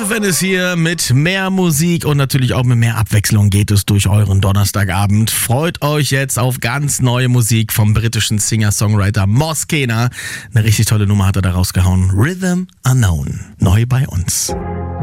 FFN ist hier mit mehr Musik und natürlich auch mit mehr Abwechslung geht es durch euren Donnerstagabend. Freut euch jetzt auf ganz neue Musik vom britischen Singer-Songwriter Moss Kena. Eine richtig tolle Nummer hat er da rausgehauen. Rhythm Unknown. Neu bei uns.